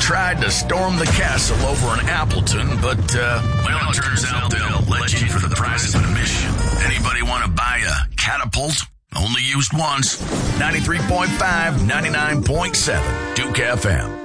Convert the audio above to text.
tried to storm the castle over in Appleton, but, well, it turns out they'll let you in for the price of admission. Anybody want to buy a catapult? Only used once. 93.5, 99.7, Duke FM.